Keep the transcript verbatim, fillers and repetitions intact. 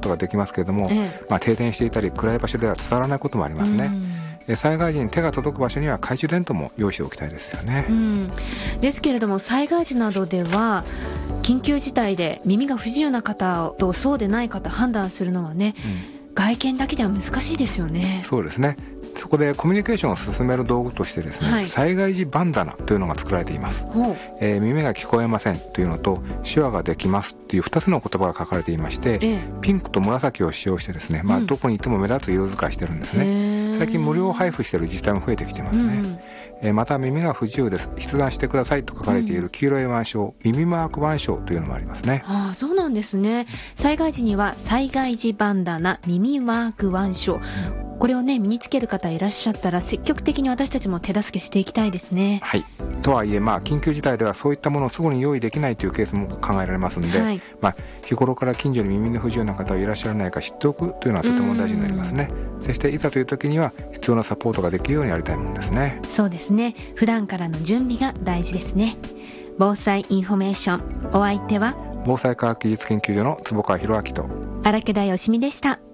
ことができますけれども、 ええまあ、停電していたり暗い場所では伝わらないこともありますね。え災害時に手が届く場所には懐中電灯も用意しておきたいですよね。 うん、ですけれども災害時などでは緊急事態で耳が不自由な方とそうでない方判断するのはね、うん、外見だけでは難しいですよね。 そうですね。そこでコミュニケーションを進める道具としてですね、はい、災害時バンダナというのが作られています。えー、耳が聞こえませんというのと手話ができますというふたつの言葉が書かれていまして、ええ、ピンクと紫を使用してですね、まあ、どこに行っても目立つ色使いしてるんですね、うん、最近無料配布している自治体も増えてきてますね、うんえー、また耳が不自由です筆談してくださいと書かれている黄色い腕章、うん、耳マーク腕章というのもありますね。 ああ、そうなんですね。災害時には災害時バンダナ耳マーク腕章、うんこれをね身につける方いらっしゃったら積極的に私たちも手助けしていきたいですね。 はい。とはいえまあ緊急事態ではそういったものをすぐに用意できないというケースも考えられますので、はいまあ、日頃から近所に耳の不自由な方はいらっしゃらないか知っておくというのはとても大事になりますね。そしていざという時には必要なサポートができるようにやりたいものですね。 そうですね。普段からの準備が大事ですね。防災インフォメーション、お相手は防災科学技術研究所の坪川博明と荒木田よしみでした。